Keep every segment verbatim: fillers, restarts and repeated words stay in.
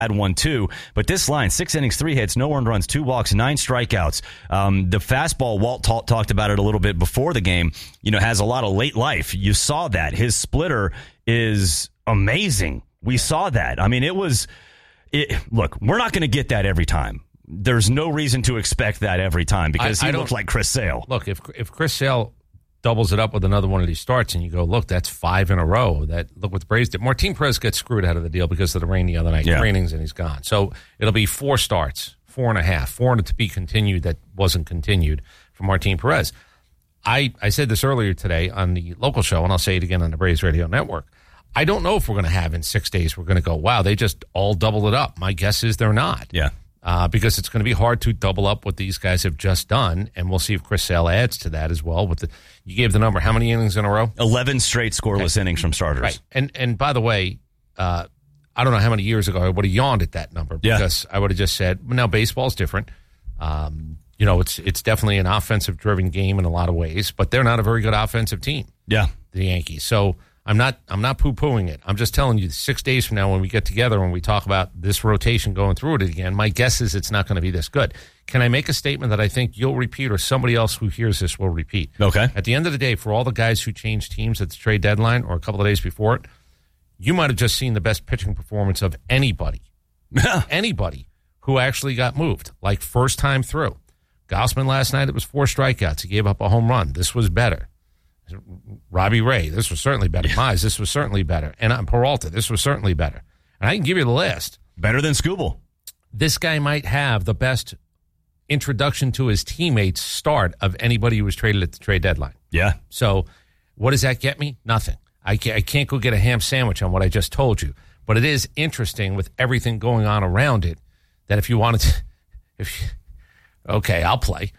had one too, but this line, six innings, three hits, no earned runs, two walks, nine strikeouts. Um, the fastball, Walt ta- talked about it a little bit before the game, you know, has a lot of late life. You saw that. His splitter is amazing. We saw that. I mean, it was, it, look, we're not going to get that every time. There's no reason to expect that every time because I, he I looked like Chris Sale. Look, if if Chris Sale doubles it up with another one of these starts, and you go, look, that's five in a row. That look what the Braves did. Martin Perez gets screwed out of the deal because of the rain the other night. Yeah. Three innings and he's gone. So it'll be four starts, four and a half, four to be continued that wasn't continued for Martin Perez. I, I said this earlier today on the local show, and I'll say it again on the Braves Radio Network. I don't know if we're going to have in six days, we're going to go, wow, they just all doubled it up. My guess is they're not. Yeah. Uh, because it's going to be hard to double up what these guys have just done, and we'll see if Chris Sale adds to that as well. With the, you gave the number, how many innings in a row? Eleven straight scoreless okay. innings from starters. Right, and and by the way, uh, I don't know how many years ago I would have yawned at that number because yeah. I would have just said, well, now baseball's different. Um, you know, it's it's definitely an offensive-driven game in a lot of ways, but they're not a very good offensive team. Yeah, the Yankees. So. I'm not I'm not poo-pooing it. I'm just telling you six days from now when we get together and we talk about this rotation going through it again, my guess is it's not going to be this good. Can I make a statement that I think you'll repeat or somebody else who hears this will repeat? Okay. At the end of the day, for all the guys who changed teams at the trade deadline or a couple of days before it, you might have just seen the best pitching performance of anybody. anybody who actually got moved, like first time through. Gausman last night, it was four strikeouts. He gave up a home run. This was better. Robbie Ray, this was certainly better. Yeah. Mize, this was certainly better. And uh, Peralta, this was certainly better. And I can give you the list. Better than Skubal. This guy might have the best introduction to his teammates start of anybody who was traded at the trade deadline. Yeah. So what does that get me? Nothing. I can't, I can't go get a ham sandwich on what I just told you. But it is interesting with everything going on around it that if you wanted to, if you, okay, I'll play.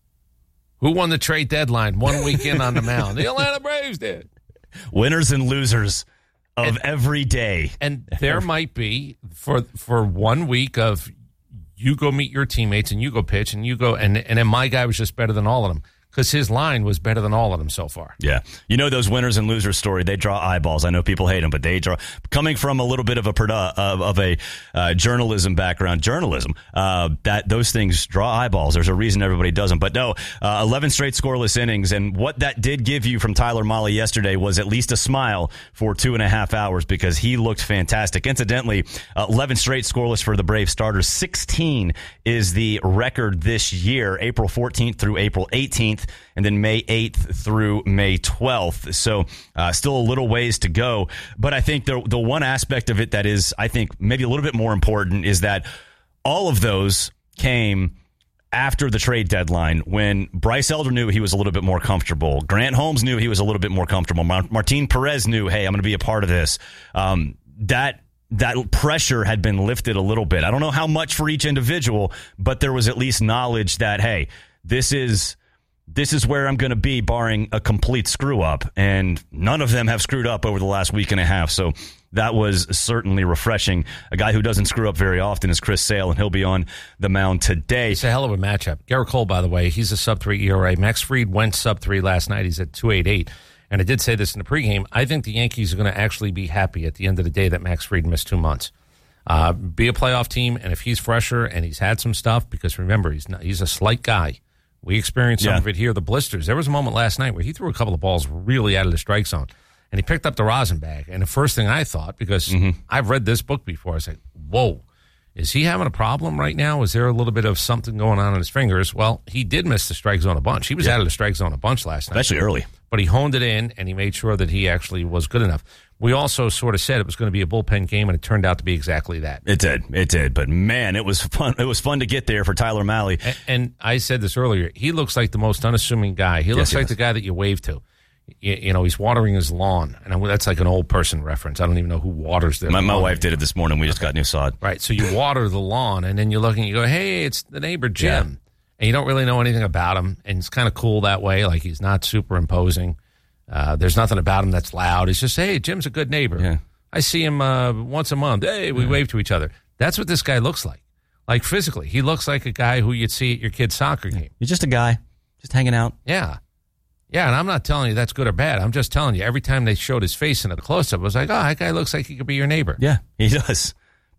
Who won the trade deadline one weekend on the mound? The Atlanta Braves did. Winners and losers of and, every day. And there might be, for for one week of you go meet your teammates and you go pitch and you go, and, and then my guy was just better than all of them. Because his line was better than all of them so far. Yeah. You know those winners and losers story, they draw eyeballs. I know people hate them, but they draw. Coming from a little bit of a produ- of, of a uh, journalism background, journalism, uh, that those things draw eyeballs. There's a reason everybody does them. But no, uh, eleven straight scoreless innings. And what that did give you from Tyler Mahle yesterday was at least a smile for two and a half hours because he looked fantastic. Incidentally, uh, eleven straight scoreless for the Brave starters. sixteen is the record this year, April fourteenth through April eighteenth. And then May eighth through May twelfth. So uh, still a little ways to go. But I think the the one aspect of it that is, I think, maybe a little bit more important is that all of those came after the trade deadline when Bryce Elder knew he was a little bit more comfortable. Grant Holmes knew he was a little bit more comfortable. Martin Perez knew, hey, I'm going to be a part of this. Um, that that pressure had been lifted a little bit. I don't know how much for each individual, but there was at least knowledge that, hey, this is... This is where I'm going to be barring a complete screw up, and none of them have screwed up over the last week and a half. So that was certainly refreshing. A guy who doesn't screw up very often is Chris Sale, and he'll be on the mound today. It's a hell of a matchup. Garrett Cole, by the way, he's a sub three E R A. Max Fried went sub three last night. He's at two point eight eight. And I did say this in the pregame. I think the Yankees are going to actually be happy at the end of the day that Max Fried missed two months. Uh, be a playoff team, and if he's fresher and he's had some stuff, because remember, he's not, he's a slight guy. We experienced some yeah. of it here, the blisters. There was a moment last night where he threw a couple of balls really out of the strike zone, and he picked up the rosin bag. And the first thing I thought, because mm-hmm. I've read this book before, I said, whoa, is he having a problem right now? Is there a little bit of something going on in his fingers? Well, he did miss the strike zone a bunch. He was yeah. out of the strike zone a bunch last night. Especially early. But he honed it in, and he made sure that he actually was good enough. We also sort of said it was going to be a bullpen game, and it turned out to be exactly that. It did. It did. But, man, it was fun. It was fun to get there for Tyler Mahle. And, and I said this earlier. He looks like the most unassuming guy. He looks yes, he like does. the guy that you wave to. You, you know, he's watering his lawn. And that's like an old person reference. I don't even know who waters their my, lawn. My wife did it this morning. We just okay. got new sod. Right. So you water the lawn, and then you look and you go, hey, it's the neighbor Jim. Yeah. And you don't really know anything about him. And it's kind of cool that way. Like he's not super imposing. Uh, there's nothing about him that's loud. It's just, hey, Jim's a good neighbor. Yeah. I see him uh, once a month. Hey, we yeah. wave to each other. That's what this guy looks like. Like physically. He looks like a guy who you'd see at your kid's soccer game. He's just a guy, just hanging out. Yeah. Yeah, and I'm not telling you that's good or bad. I'm just telling you, every time they showed his face in a close-up, I was like, oh, that guy looks like he could be your neighbor. Yeah, he does.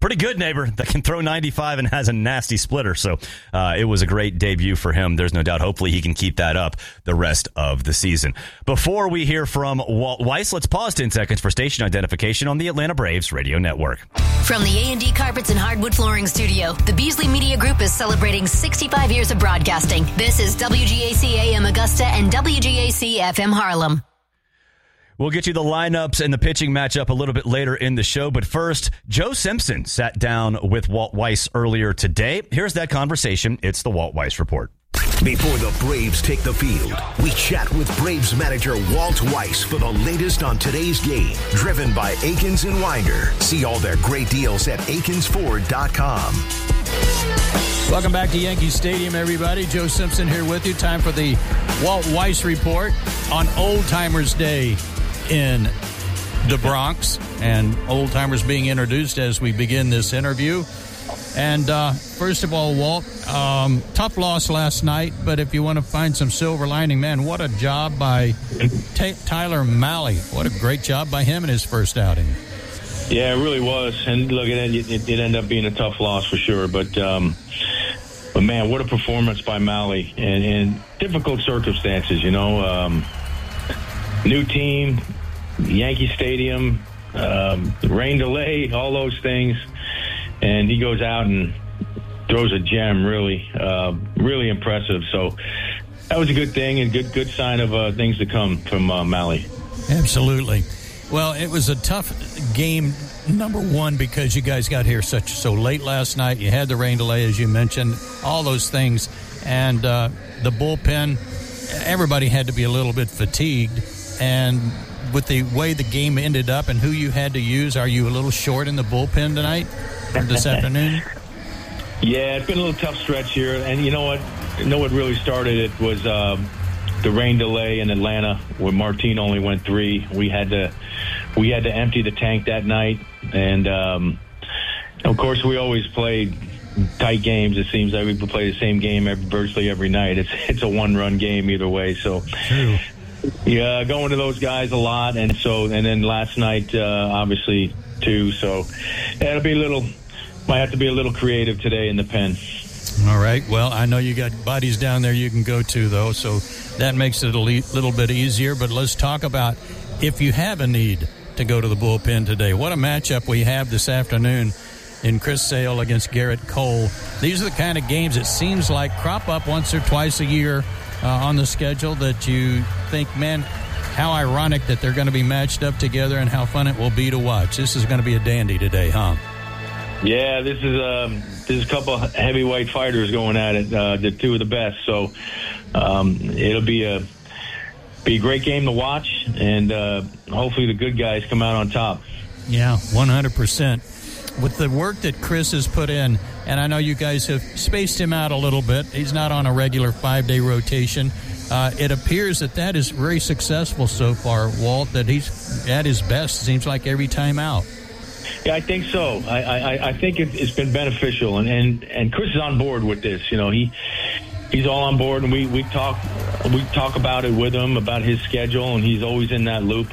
pretty good neighbor that can throw ninety-five and has a nasty splitter. So uh, it was a great debut for him. There's no doubt. Hopefully he can keep that up the rest of the season. Before we hear from Walt Weiss, let's pause ten seconds for station identification on the Atlanta Braves Radio Network. From the A and D Carpets and Hardwood Flooring Studio, the Beasley Media Group is celebrating sixty-five years of broadcasting. This is W G A C A M Augusta and W G A C F M Harlem. We'll get you the lineups and the pitching matchup a little bit later in the show. But first, Joe Simpson sat down with Walt Weiss earlier today. Here's that conversation. It's the Walt Weiss Report. Before the Braves take the field, we chat with Braves manager Walt Weiss for the latest on today's game. Driven by Akins and Winder. See all their great deals at akins ford dot com. Welcome back to Yankee Stadium, everybody. Joe Simpson here with you. Time for the Walt Weiss Report on Old Timers Day in the Bronx, and old timers being introduced as we begin this interview. And uh, first of all, Walt, um, tough loss last night, but if you want to find some silver lining, man, what a job by T- Tyler Mahle. What a great job by him in his first outing. Yeah, it really was. And look, it, it, it ended up being a tough loss for sure, but um, but man, what a performance by Mahle, and in difficult circumstances, you know. Um, New team, Yankee Stadium, um, rain delay, all those things. And he goes out and throws a gem, really, uh, really impressive. So that was a good thing and good good sign of uh, things to come from uh, Mahle. Absolutely. Well, it was a tough game, number one, because you guys got here such so late last night. You had the rain delay, as you mentioned, all those things. And uh, the bullpen, everybody had to be a little bit fatigued. And with the way the game ended up and who you had to use, are you a little short in the bullpen tonight or this afternoon? Yeah, it's been a little tough stretch here. And you know what? You know what really started it was um, the rain delay in Atlanta, where Martin only went three. We had to we had to empty the tank that night. And, um, of course, we always played tight games. It seems like we play the same game every, virtually every night. It's, it's a one-run game either way. So. True. Yeah, going to those guys a lot, and so and then last night, uh, obviously too. So yeah, it'll be a little, might have to be a little creative today in the pen. All right. Well, I know you got buddies down there you can go to though, so that makes it a little bit easier. But let's talk about if you have a need to go to the bullpen today. What a matchup we have this afternoon in Chris Sale against Garrett Cole. These are the kind of games it seems like crop up once or twice a year. Uh, on the schedule that you think, man, how ironic that they're going to be matched up together and how fun it will be to watch. This is going to be a dandy today, huh? Yeah, this is um, this is a couple of heavyweight fighters going at it, uh, the two of the best. So um, it'll be a be a great game to watch, and uh, hopefully the good guys come out on top. Yeah, one hundred percent. With the work that Chris has put in, and I know you guys have spaced him out a little bit. He's not on a regular five-day rotation. Uh, it appears that that is very successful so far, Walt, that he's at his best, seems like, every time out. Yeah, I think so. I, I, I think it, it's been beneficial, and, and, and Chris is on board with this. You know, he he's all on board, and we, we talk we talk about it with him, about his schedule, and he's always in that loop.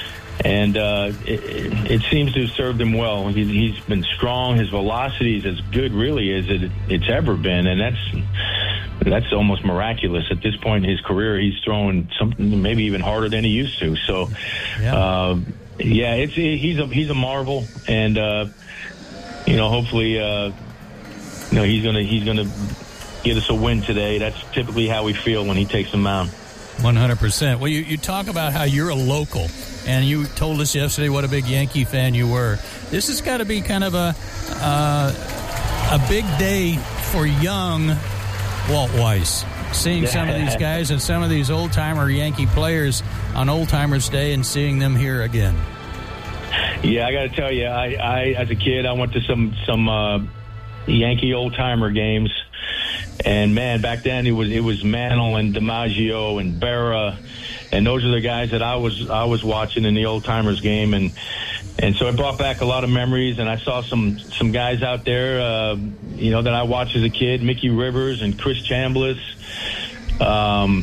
And uh, it, it seems to have served him well. He's, he's been strong. His velocity is as good, really, as it, it's ever been, and that's that's almost miraculous. At this point in his career, he's throwing something maybe even harder than he used to. So, yeah, uh, yeah it's he's a he's a marvel, and uh, you know, hopefully, uh, you know, he's gonna he's gonna get us a win today. That's typically how we feel when he takes the mound. one hundred percent. Well, you, you talk about how you're a local, and you told us yesterday what a big Yankee fan you were. This has got to be kind of a uh, a big day for young Walt Weiss, seeing some of these guys and some of these old-timer Yankee players on Old Timers Day and seeing them here again. Yeah, I got to tell you, I, I as a kid, I went to some, some uh, Yankee old-timer games. And man, back then it was it was Mantle and DiMaggio and Berra, and those are the guys that I was I was watching in the old timers game, and and so it brought back a lot of memories. And I saw some some guys out there, uh, you know, that I watched as a kid, Mickey Rivers and Chris Chambliss, um,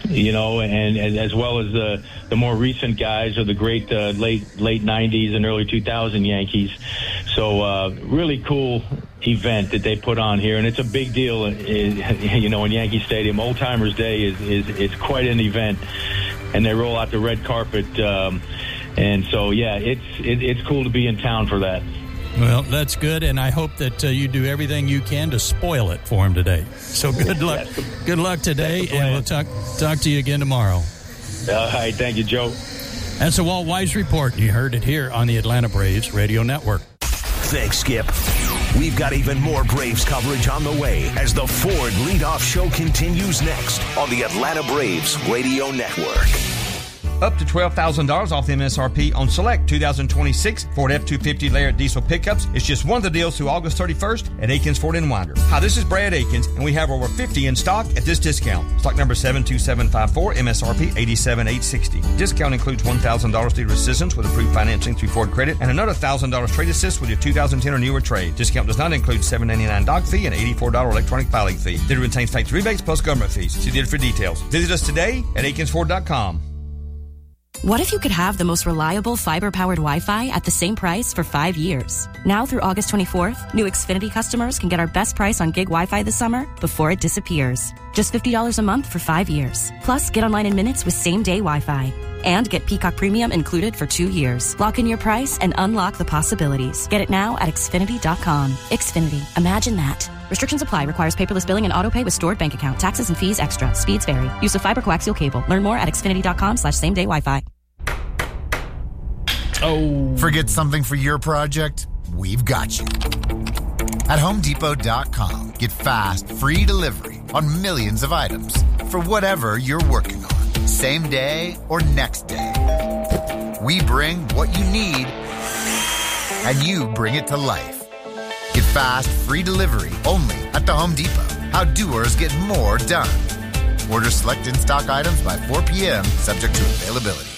you know, and, and as well as the the more recent guys of the great uh, late late nineties and early two thousand Yankees. So uh, really cool event that they put on here, and it's a big deal, you know, in Yankee Stadium. Old Timers Day is is it's quite an event, and they roll out the red carpet, um, and so yeah, it's it, it's cool to be in town for that. Well, that's good, and I hope that uh, you do everything you can to spoil it for him today. So good luck, good luck today, and we'll talk talk to you again tomorrow. All right, thank you, Joe. That's the Walt Weiss Report. You heard it here on the Atlanta Braves Radio Network. Thanks, Skip. We've got even more Braves coverage on the way as the Ford Leadoff Show continues next on the Atlanta Braves Radio Network. Up to twelve thousand dollars off M S R P on select two thousand twenty-six Ford F two fifty Layered Diesel pickups. It's just one of the deals through August thirty-first at Akins Ford in Winder. Hi, this is Brad Akins, and we have over fifty in stock at this discount. Stock number seven two seven five four, M S R P eighty-seven thousand eight hundred sixty dollars. Discount includes one thousand dollars dealer assistance with approved financing through Ford Credit and another one thousand dollars trade assist with your two thousand ten or newer trade. Discount does not include seven dollars and ninety-nine cents doc fee and eighty-four dollars electronic filing fee. Dealer retains tax rebates plus government fees. See dealer for details. Visit us today at akins ford dot com. What if you could have the most reliable fiber-powered Wi-Fi at the same price for five years? Now through August twenty-fourth, new Xfinity customers can get our best price on gig Wi-Fi this summer before it disappears. Just fifty dollars a month for five years. Plus, get online in minutes with same-day Wi-Fi. And get Peacock Premium included for two years. Lock in your price and unlock the possibilities. Get it now at xfinity dot com. Xfinity. Imagine that. Restrictions apply. Requires paperless billing and autopay with stored bank account. Taxes and fees extra. Speeds vary. Use of fiber coaxial cable. Learn more at xfinity dot com slash same day Wi-Fi. Oh. Forget something for your project? We've got you. At home depot dot com, get fast, free delivery on millions of items for whatever you're working on, same day or next day. We bring what you need, and you bring it to life. Get fast, free delivery only at the Home Depot. How doers get more done. Order select in-stock items by four p.m., subject to availability.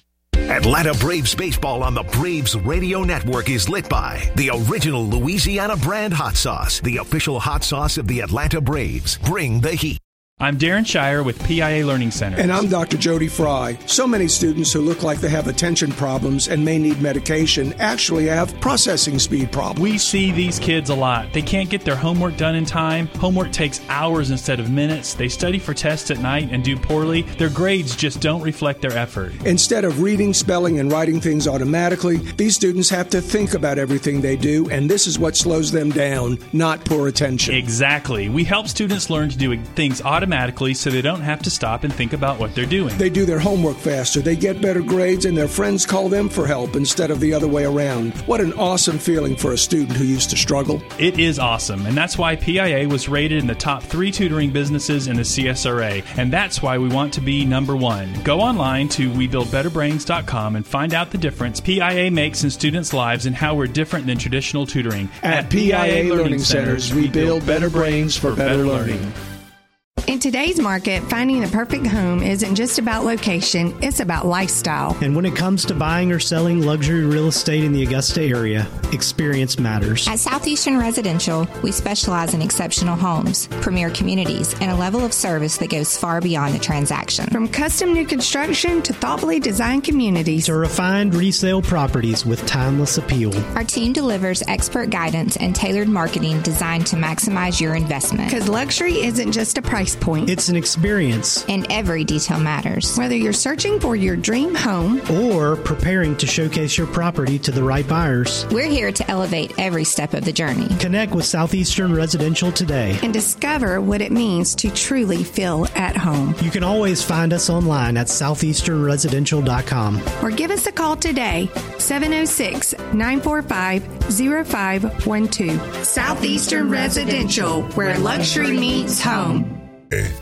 Atlanta Braves baseball on the Braves Radio Network is lit by the original Louisiana brand hot sauce, the official hot sauce of the Atlanta Braves. Bring the heat. I'm Darren Shire with P I A Learning Center. And I'm Doctor Jody Fry. So many students who look like they have attention problems and may need medication actually have processing speed problems. We see these kids a lot. They can't get their homework done in time. Homework takes hours instead of minutes. They study for tests at night and do poorly. Their grades just don't reflect their effort. Instead of reading, spelling, and writing things automatically, these students have to think about everything they do, and this is what slows them down, not poor attention. Exactly. We help students learn to do things automatically so they don't have to stop and think about what they're doing. They do their homework faster, they get better grades, and their friends call them for help instead of the other way around. What an awesome feeling for a student who used to struggle. It is awesome, and that's why P I A was rated in the top three tutoring businesses in the C S R A, and that's why we want to be number one. Go online to we build better brains dot com and find out the difference P I A makes in students' lives and how we're different than traditional tutoring. At, At P I A Learning Centers, we build better brains for better learning. In today's market, finding the perfect home isn't just about location, it's about lifestyle. And when it comes to buying or selling luxury real estate in the Augusta area, experience matters. At Southeastern Residential, we specialize in exceptional homes, premier communities, and a level of service that goes far beyond the transaction. From custom new construction to thoughtfully designed communities to refined resale properties with timeless appeal. Our team delivers expert guidance and tailored marketing designed to maximize your investment. Because luxury isn't just a price point. It's an experience. And every detail matters. Whether you're searching for your dream home or preparing to showcase your property to the right buyers, we're here to elevate every step of the journey. Connect with Southeastern Residential today and discover what it means to truly feel at home. You can always find us online at southeastern residential dot com or give us a call today, seven oh six, nine four five, oh five one two. Southeastern Residential, where luxury meets home.